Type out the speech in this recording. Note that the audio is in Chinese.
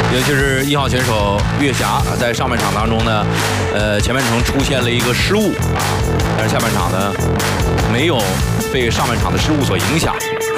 尤其是1号选手岳霞，在上半场当中呢，前半程出现了一个失误啊，但是下半场呢没有被上半场的失误所影响。